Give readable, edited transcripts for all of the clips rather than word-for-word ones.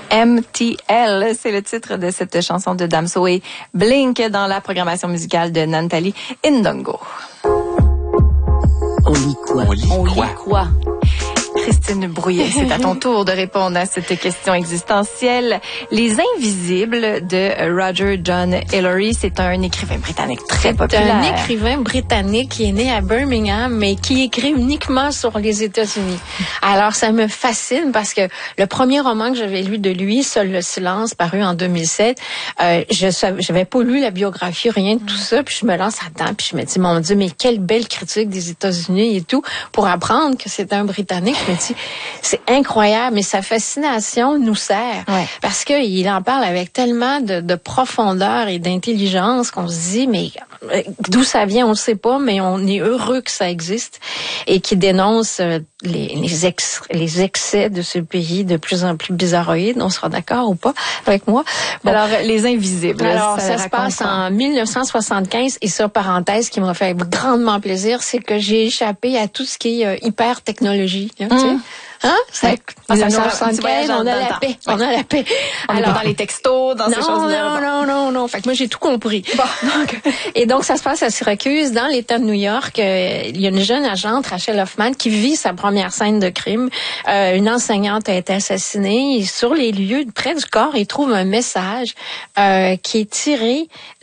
MTL, c'est le titre de cette chanson de Damso et Blink dans la programmation musicale de Nathalie Ndongo. On lit quoi? Christine Brouillet, c'est à ton tour de répondre à cette question existentielle. Les Invisibles de Roger John Hillary, c'est un écrivain britannique très populaire. C'est un écrivain britannique qui est né à Birmingham, mais qui écrit uniquement sur les États-Unis. Alors, ça me fascine parce que le premier roman que j'avais lu de lui, Seul le silence, paru en 2007, j'avais pas lu la biographie, rien de tout ça, puis je me lance là-dedans, puis je me dis, mon Dieu, mais quelle belle critique des États-Unis et tout, pour apprendre que c'est un Britannique. Je me dis, c'est incroyable, mais sa fascination nous sert. Ouais. Parce qu'il en parle avec tellement de profondeur et d'intelligence qu'on se dit, mais d'où ça vient, on ne sait pas, mais on est heureux que ça existe. Et qui dénonce les excès de ce pays de plus en plus bizarroïde. On sera d'accord ou pas avec moi? Bon. Alors, Les Invisibles. Alors, ça se passe en 1975 et ça, parenthèse, qui m'a fait grandement plaisir, c'est que j'ai échappé à tout ce qui est hyper technologie. Hein, tu sais? Hein? C'est 1975, on a la paix. Ouais. On a la paix. On est pas dans les textos, dans ces choses-là. Non. Fait que moi, j'ai tout compris. Et donc, ça se passe à Syracuse, dans l'État de New York. Il y a une jeune agente, Rachel Hoffman, qui vit sa première scène de crime. Une enseignante a été assassinée. Et sur les lieux, près du corps, il trouve un message qui est tiré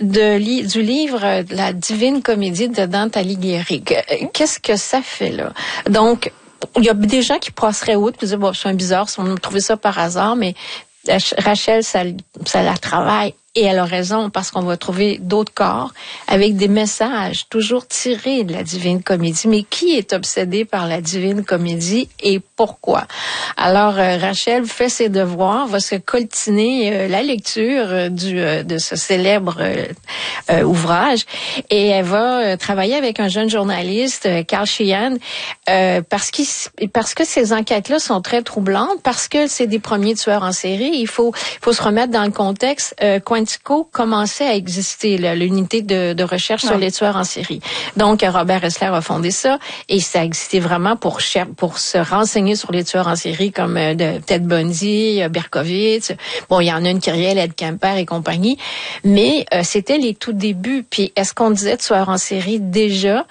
du livre de la Divine Comédie de Dante Alighieri. Qu'est-ce que ça fait là? Donc, il y a des gens qui passeraient outre et dire, bon, c'est un bizarre, si on a trouvé ça par hasard, mais Rachel, ça la travaille. Et elle a raison, parce qu'on va trouver d'autres corps avec des messages toujours tirés de la Divine Comédie. Mais qui est obsédé par la Divine Comédie et pourquoi? Alors, Rachel fait ses devoirs, va se coltiner la lecture de ce célèbre ouvrage et elle va travailler avec un jeune journaliste, Carl Sheehan, parce que ces enquêtes-là sont très troublantes, parce que c'est des premiers tueurs en série. Il faut se remettre dans le contexte. Quantico commençait à exister, l'unité de recherche sur les tueurs en série. Donc, Robert Ressler a fondé ça et ça existait vraiment pour se renseigner sur les tueurs en série comme Ted Bundy, Berkowitz. Bon, il y en a une Kyriel, Ed Kemper et compagnie. Mais c'était les tout débuts. Puis, est-ce qu'on disait tueurs en série déjà?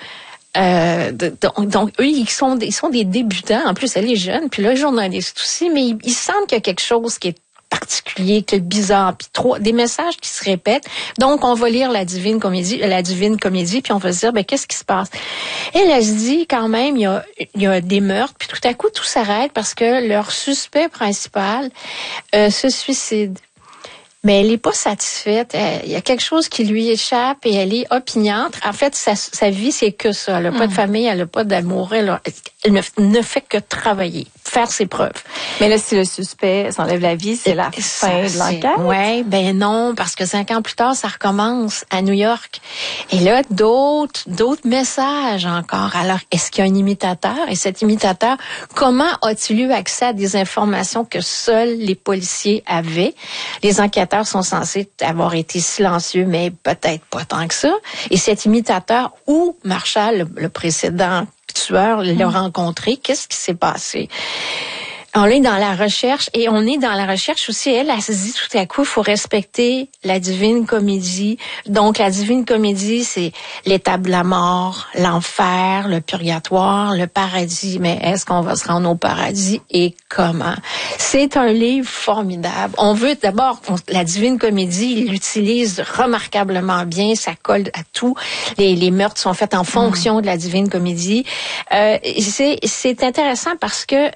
Donc eux, ils sont des débutants. En plus, elle est jeune. Puis là, les journalistes aussi. Mais ils sentent qu'il y a quelque chose qui est particulier, que bizarre, puis des messages qui se répètent. Donc, on va lire la Divine Comédie, puis on va se dire, ben qu'est-ce qui se passe? Elle se dit quand même, il y a des meurtres, puis tout à coup, tout s'arrête parce que leur suspect principal se suicide. Mais elle est pas satisfaite. Il y a quelque chose qui lui échappe et elle est opiniâtre. En fait, sa vie, c'est que ça. Elle n'a pas de famille, elle n'a pas d'amour. Elle ne fait que travailler, faire ses preuves. Mais là, si le suspect s'enlève la vie, c'est la fin de l'enquête? Ouais, ben non, parce que 5 ans plus tard, ça recommence à New York. Et là, d'autres messages encore. Alors, est-ce qu'il y a un imitateur? Et cet imitateur, comment a-t-il eu accès à des informations que seuls les policiers avaient? Les enquêteurs sont censés avoir été silencieux, mais peut-être pas tant que ça. Et cet imitateur, où Marshall, le précédent tueur, l'a rencontré, qu'est-ce qui s'est passé? On est dans la recherche et on est dans la recherche aussi. Elle se dit tout à coup, il faut respecter la Divine Comédie. Donc, la Divine Comédie, c'est l'étape de la mort, l'enfer, le purgatoire, le paradis. Mais est-ce qu'on va se rendre au paradis et comment? C'est un livre formidable. On veut d'abord, la Divine Comédie, il l'utilise remarquablement bien. Ça colle à tout. Les meurtres sont faits en fonction de la Divine Comédie. C'est intéressant parce que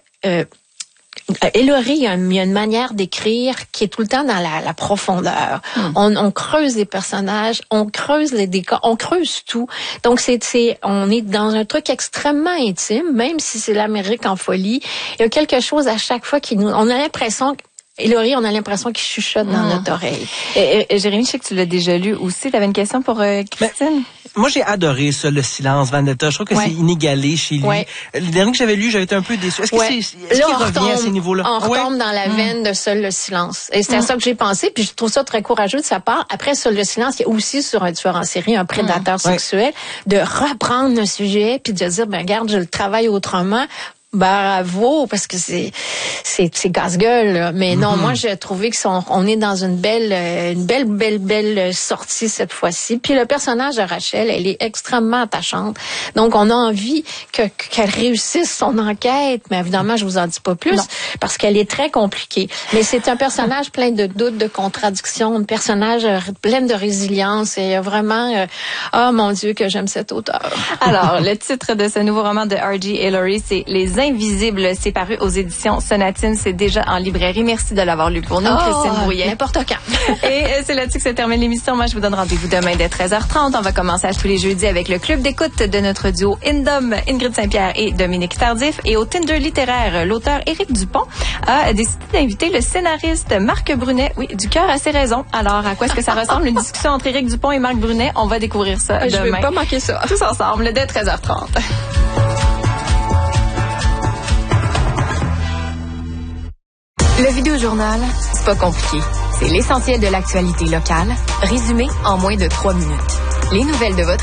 Hillary, il y a une manière d'écrire qui est tout le temps dans la profondeur. On creuse les personnages, on creuse les décors, on creuse tout. Donc on est dans un truc extrêmement intime, même si c'est l'Amérique en folie. Il y a quelque chose à chaque fois on a l'impression Hillary, on a l'impression qu'il chuchote dans notre oreille. Et Jérémy, je sais que tu l'as déjà lu aussi. Tu avais une question pour Christine? Moi, j'ai adoré ça, Le silence, Vendetta. Je trouve que c'est inégalé chez lui. Le dernier que j'avais lu, j'avais été un peu déçu. Est-ce qu'il revient à ces niveaux-là? On retombe dans la veine de Seul le silence. Et c'est à ça que j'ai pensé, puis je trouve ça très courageux de sa part. Après Seul le silence, il y a aussi sur un tueur en série, un prédateur sexuel, de reprendre le sujet, puis de dire, ben regarde, je le travaille autrement. bravo, parce que c'est casse-gueule, là. Mais non, moi, j'ai trouvé qu'on est dans une belle sortie cette fois-ci. Puis le personnage de Rachel, elle est extrêmement attachante. Donc, on a envie qu'elle réussisse son enquête. Mais évidemment, je vous en dis pas plus, parce qu'elle est très compliquée. Mais c'est un personnage plein de doutes, de contradictions, un personnage plein de résilience. Et vraiment, oh mon Dieu, que j'aime cet auteur. Alors, le titre de ce nouveau roman de R.J. Ellory, c'est Les Invisibles. C'est paru aux éditions Sonatine. C'est déjà en librairie. Merci de l'avoir lu pour nous, Christine Brouillet. N'importe quand. Et c'est là-dessus que se termine l'émission. Moi, je vous donne rendez-vous demain dès 13h30. On va commencer à tous les jeudis avec le club d'écoute de notre duo Indom, Ingrid Saint-Pierre et Dominique Tardif. Et au Tinder littéraire, l'auteur Éric Dupont a décidé d'inviter le scénariste Marc Brunet. Oui, du cœur à ses raisons. Alors, à quoi est-ce que ça ressemble? Une discussion entre Éric Dupont et Marc Brunet. On va découvrir ça demain. Je vais pas manquer ça. Tous ensemble dès 13h30. Le Vidéojournal, c'est pas compliqué. C'est l'essentiel de l'actualité locale, résumé en moins de 3 minutes. Les nouvelles de votre